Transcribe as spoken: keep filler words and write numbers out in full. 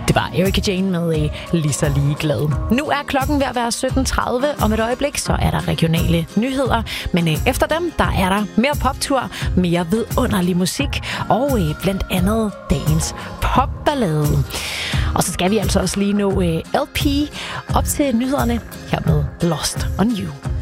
Det var Erika Jane med øh, Lige så ligeglad. Nu er klokken ved at være sytten tredive. Om et øjeblik, så er der regionale nyheder. Men øh, efter dem, der er der mere poptur, mere vidunderlig musik og øh, blandt andet dagens popballade. Og så skal vi altså også lige nå øh, L P op til nyhederne her med Lost on You.